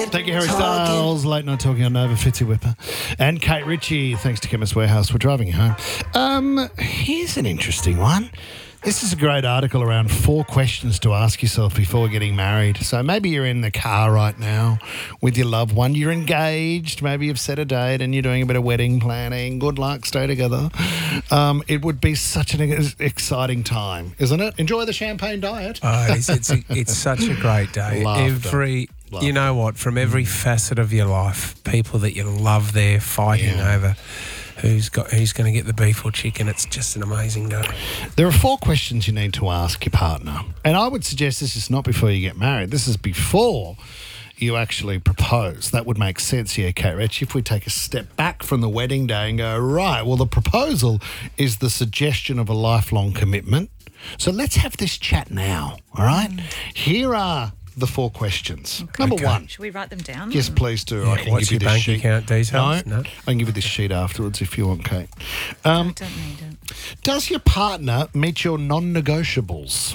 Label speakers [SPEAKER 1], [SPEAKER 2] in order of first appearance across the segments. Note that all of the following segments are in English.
[SPEAKER 1] Thank you, Harry Styles. Late night talking on Nova, Fitzy Whipper. And Kate Ritchie, thanks to Chemist Warehouse. We're driving you home. Here's an interesting one. This is a great article around 4 questions to ask yourself before getting married. So maybe you're in the car right now with your loved one. You're engaged. Maybe you've set a date and you're doing a bit of wedding planning. Good luck. Stay together. It would be such an exciting time, isn't it? Enjoy the champagne diet.
[SPEAKER 2] It's such a great day. You know what? From every facet of your life, people that you love there fighting over who's going to get the beef or chicken. It's just an amazing day.
[SPEAKER 1] There are 4 questions you need to ask your partner. And I would suggest this is not before you get married. This is before you actually propose. That would make sense here, Kate Ritchie, if we take a step back from the wedding day and go, right, well, the proposal is the suggestion of a lifelong commitment. So let's have this chat now, all right? Here are the 4 questions. Okay. Number 1.
[SPEAKER 3] Should we write them down?
[SPEAKER 1] Yes, please do.
[SPEAKER 2] Yeah,
[SPEAKER 1] I can
[SPEAKER 2] what's
[SPEAKER 1] give you
[SPEAKER 2] your
[SPEAKER 1] this
[SPEAKER 2] bank
[SPEAKER 1] sheet.
[SPEAKER 2] account details? No.
[SPEAKER 1] I can give you this sheet afterwards if you want, Kate.
[SPEAKER 3] I don't need it.
[SPEAKER 1] Does your partner meet your non-negotiables?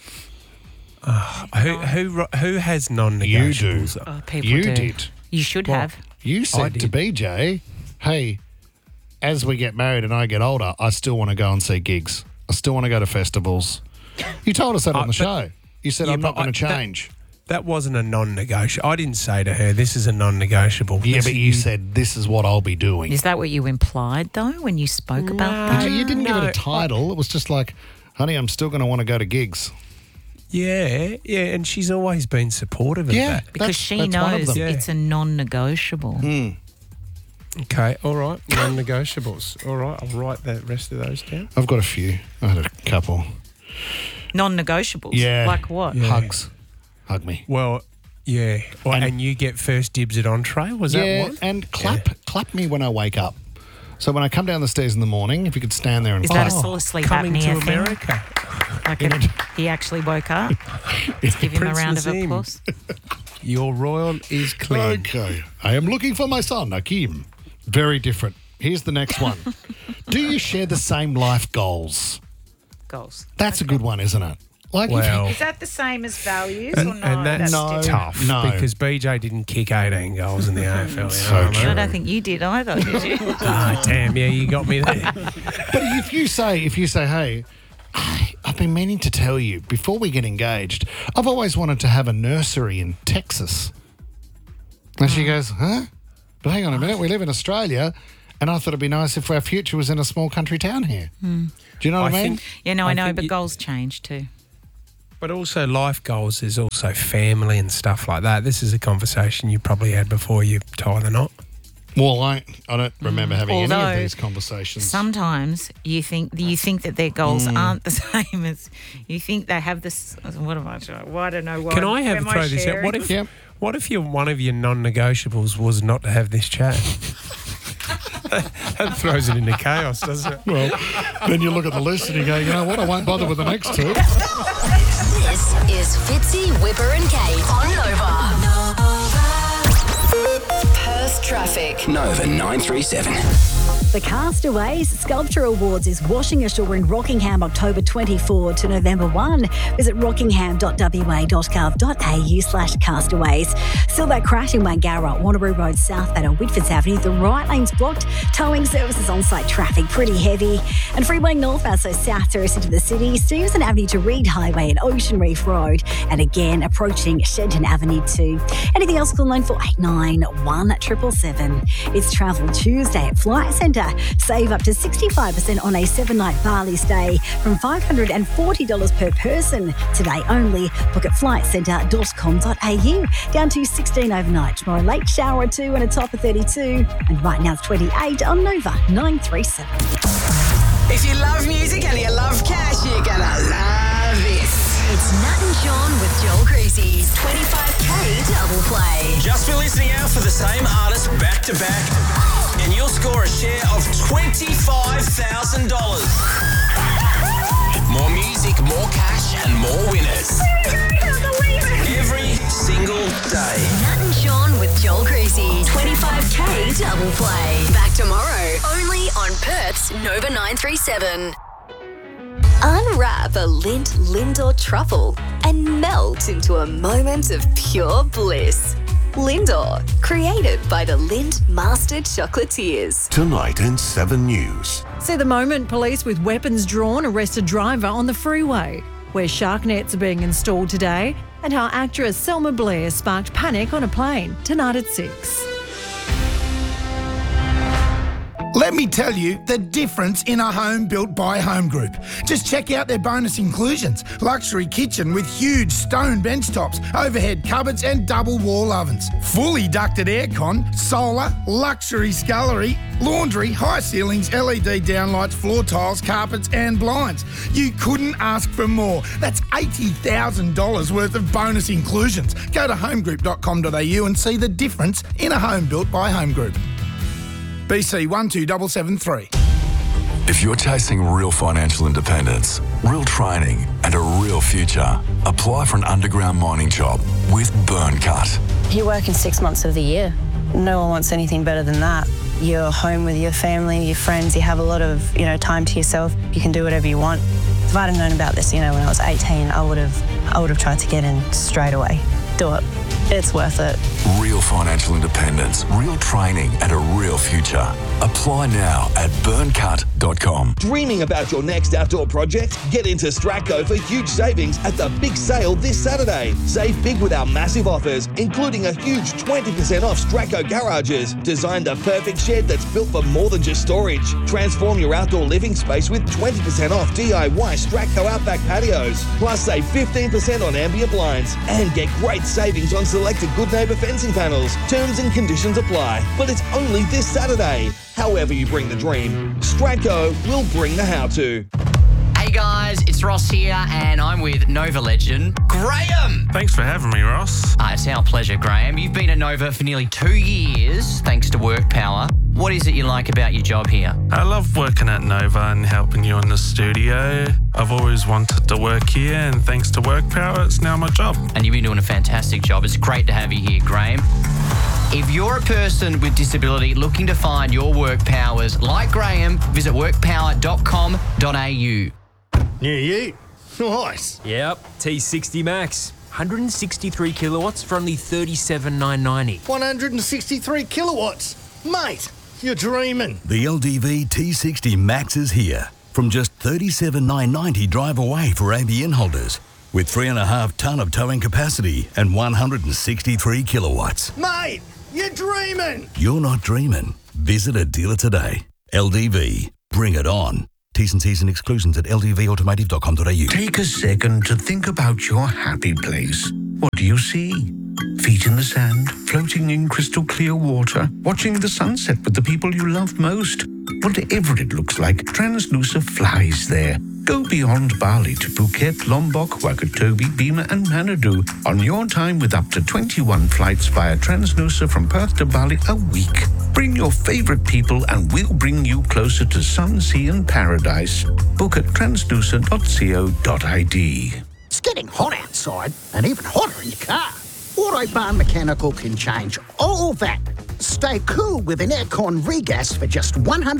[SPEAKER 2] Who has non-negotiables?
[SPEAKER 1] You do.
[SPEAKER 3] People
[SPEAKER 1] you
[SPEAKER 3] do.
[SPEAKER 1] did.
[SPEAKER 3] You should have.
[SPEAKER 1] You said to BJ, hey, as we get married and I get older, I still want to go and see gigs. I still want to go to festivals. You told us that on the show. You said, I'm not going to change.
[SPEAKER 2] That wasn't a non-negotiable. I didn't say to her, this is a non-negotiable.
[SPEAKER 1] Yeah, but you said, this is what I'll be doing.
[SPEAKER 3] Is that what you implied, though, when you spoke about that?
[SPEAKER 1] You didn't give it a title. It was just like, honey, I'm still going to want to go to gigs.
[SPEAKER 2] Yeah, and she's always been supportive of that.
[SPEAKER 3] Because she knows it's a non-negotiable.
[SPEAKER 2] Okay, all right, non-negotiables. All right, I'll write the rest of those down.
[SPEAKER 1] I've got a few. I had a couple.
[SPEAKER 3] Non-negotiables?
[SPEAKER 1] Yeah.
[SPEAKER 3] Like what?
[SPEAKER 1] Yeah. Hugs. Hug me.
[SPEAKER 2] Well, yeah. And you get first dibs at entree? Was that one?
[SPEAKER 1] And clap me when I wake up. So when I come down the stairs in the morning, if you could stand there and clap.
[SPEAKER 3] Is that a sort of sleep
[SPEAKER 2] Coming
[SPEAKER 3] apnea
[SPEAKER 2] to
[SPEAKER 3] thing?
[SPEAKER 2] America.
[SPEAKER 3] Like he actually woke up? Let's give him a round of applause.
[SPEAKER 2] Your royal is clean.
[SPEAKER 1] Okay. I am looking for my son, Akeem. Very different. Here's the next one. Do you share the same life goals?
[SPEAKER 3] Goals.
[SPEAKER 1] That's a good one, isn't it? Like,
[SPEAKER 3] is that the same as values or not?
[SPEAKER 2] And that's
[SPEAKER 3] different.
[SPEAKER 2] tough because BJ didn't kick 18 goals in the AFL.
[SPEAKER 1] So true.
[SPEAKER 3] I don't think you did either, did you?
[SPEAKER 2] Damn, yeah, you got me there.
[SPEAKER 1] But if you say, hey, I've been meaning to tell you, before we get engaged, I've always wanted to have a nursery in Texas. And she goes, huh? But hang on a minute, we live in Australia, and I thought it'd be nice if our future was in a small country town here. Do you know what I mean?
[SPEAKER 3] I know, but goals change too.
[SPEAKER 2] But also life goals is also family and stuff like that. This is a conversation you probably had before you tie the knot.
[SPEAKER 1] Well, I don't remember having any
[SPEAKER 3] Although
[SPEAKER 1] of these conversations.
[SPEAKER 3] Sometimes you think that their goals aren't the same as you think they have this. What am I doing? Well, I don't know.
[SPEAKER 2] Can I throw this out? What if one of your non-negotiables was not to have this chat? That throws it into chaos, doesn't it?
[SPEAKER 1] Well, then you look at the list and you go, you know what? I won't bother with the next 2.
[SPEAKER 4] This is Fitzy, Whipper and Kate on Nova. Perth traffic.
[SPEAKER 5] Nova 937.
[SPEAKER 6] The Castaways Sculpture Awards is washing ashore in Rockingham October 24 to November 1. Visit rockingham.wa.gov.au/castaways. Still that crash in Wangara, Wanneroo Road south at Whitfords Avenue. The right lane's blocked. Towing services on site traffic pretty heavy. And freeway northbound, so south tourist into the city. Stevenson Avenue to Reed Highway and Ocean Reef Road. And again, approaching Shenton Avenue 2. Anything else, call 9489 777. It's Travel Tuesday at Flight Centre. Save up to 65% on a 7-night Bali stay from $540 per person. Today only. Book at flightcentre.com.au. Down to 16 overnight. Tomorrow late shower or 2 and a top of 32. And right now it's 28 on Nova 937.
[SPEAKER 5] If you love music and you love cash, you're gonna love this.
[SPEAKER 4] It's Nat and John with Joel Creasy's 25K double play.
[SPEAKER 7] Just be listening out for the same artist back to back, and you'll score a share of $25,000.
[SPEAKER 5] More music, more cash, and more winners.
[SPEAKER 7] Every single day.
[SPEAKER 4] Nat and John with Joel Creasy's 25K double play. Back tomorrow, only on Perth's Nova 937. Unwrap a Lindt Lindor truffle and melt into a moment of pure bliss. Lindor, created by the Lind Master Chocolatiers.
[SPEAKER 8] Tonight in 7 News.
[SPEAKER 9] See the moment police with weapons drawn arrest a driver on the freeway, where shark nets are being installed today, and how actress Selma Blair sparked panic on a plane. Tonight at 6.
[SPEAKER 10] Let me tell you the difference in a home built by Home Group. Just check out their bonus inclusions. Luxury kitchen with huge stone bench tops, overhead cupboards and double wall ovens. Fully ducted aircon, solar, luxury scullery, laundry, high ceilings, LED downlights, floor tiles, carpets and blinds. You couldn't ask for more. That's $80,000 worth of bonus inclusions. Go to homegroup.com.au and see the difference in a home built by Home Group. BC 12773.
[SPEAKER 11] If you're chasing real financial independence, real training and a real future, apply for an underground mining job with Burncut.
[SPEAKER 12] You're working 6 months of the year. No one wants anything better than that. You're home with your family, your friends, you have a lot of, time to yourself. You can do whatever you want. If I'd have known about this, when I was 18, I would have tried to get in straight away. Do it. It's worth it.
[SPEAKER 11] Real financial independence, real training and a real future. Apply now at burncut.com.
[SPEAKER 13] Dreaming about your next outdoor project? Get into Stratco for huge savings at the big sale this Saturday. Save big with our massive offers, including a huge 20% off Stratco garages. Design the perfect shed that's built for more than just storage. Transform your outdoor living space with 20% off DIY Stratco Outback patios. Plus save 15% on ambient blinds and get great savings on selected Good Neighbour fencing panels. Terms and conditions apply, but it's only this Saturday. However you bring the dream, Stratco will bring the how-to.
[SPEAKER 14] Hey guys, it's Ross here and I'm with Nova legend, Graham.
[SPEAKER 15] Thanks for having me, Ross.
[SPEAKER 14] It's our pleasure, Graham. You've been at Nova for nearly 2 years, thanks to Work Power. What is it you like about your job here?
[SPEAKER 15] I love working at Nova and helping you in the studio. I've always wanted to work here and thanks to Work Power, it's now my job.
[SPEAKER 14] And you've been doing a fantastic job. It's great to have you here, Graham. If you're a person with disability looking to find your work powers like Graham, visit workpower.com.au.
[SPEAKER 1] New Ute. Nice.
[SPEAKER 16] Yep, T60 Max. 163 kilowatts for only $37,990.
[SPEAKER 1] 163 kilowatts. Mate, you're dreaming.
[SPEAKER 17] The LDV T60 Max is here. From just $37,990 drive away for ABN holders. With 3.5 tonne of towing capacity and 163 kilowatts.
[SPEAKER 1] Mate, you're dreaming.
[SPEAKER 17] You're not dreaming. Visit a dealer today. LDV. Bring it on. T's and C's and exclusions at ldvautomotive.com.au.
[SPEAKER 18] Take a second to think about your happy place. What do you see? Feet in the sand, floating in crystal clear water, watching the sunset with the people you love most. Whatever it looks like, Transnusa flies there. Go beyond Bali to Phuket, Lombok, Wakatobi, Bima and Manado on your time with up to 21 flights via Transnusa from Perth to Bali a week. Bring your favourite people and we'll bring you closer to sun, sea and paradise. Book at transnusa.co.id.
[SPEAKER 19] It's getting hot outside and even hotter in your car. Autobahn Mechanical can change all that. Stay cool with an aircon regas for just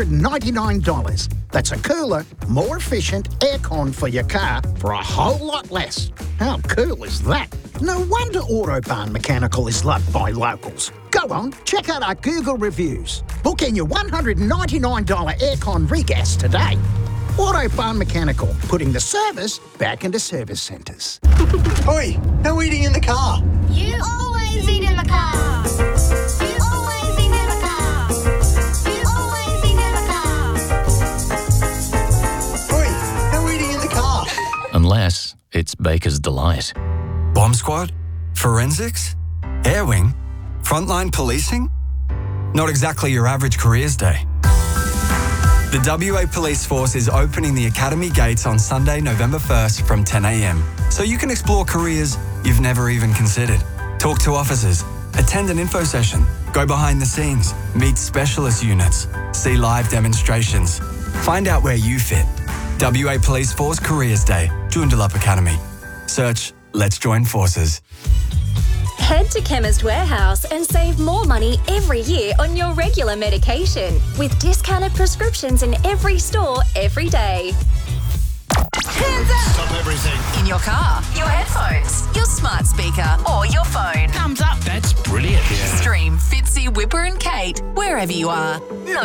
[SPEAKER 19] $199. That's a cooler, more efficient aircon for your car for a whole lot less. How cool is that? No wonder Autobahn Mechanical is loved by locals. Go on, check out our Google reviews. Book in your $199 aircon regas today. Autobahn Mechanical, putting the service back into service centres.
[SPEAKER 20] Oi, no eating in the car.
[SPEAKER 21] You always eat in the car. You always eat in the car. You always eat in the car.
[SPEAKER 20] Oi, no eating in the car.
[SPEAKER 22] Unless it's Baker's Delight.
[SPEAKER 23] Bomb squad? Forensics? Air wing? Frontline policing? Not exactly your average careers day. The WA Police Force is opening the Academy gates on Sunday, November 1st from 10 a.m. so you can explore careers you've never even considered. Talk to officers, attend an info session, go behind the scenes, meet specialist units, see live demonstrations. Find out where you fit. WA Police Force Careers Day, Joondalup Academy. Search Let's Join Forces.
[SPEAKER 24] Head to Chemist Warehouse and save more money every year on your regular medication with discounted prescriptions in every store every day.
[SPEAKER 2] Hands up.
[SPEAKER 1] Stop everything.
[SPEAKER 2] In your car, your headphones, your smart speaker, or your phone. Thumbs up.
[SPEAKER 7] That's brilliant.
[SPEAKER 2] Stream Fitzy, Whipper and Kate wherever you are. No